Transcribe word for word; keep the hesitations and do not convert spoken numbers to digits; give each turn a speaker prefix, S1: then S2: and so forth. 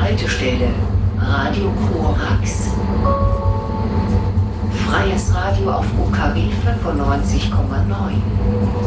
S1: Haltestelle Radio Korax. Freies Radio auf U K W fünfundneunzig Komma neun.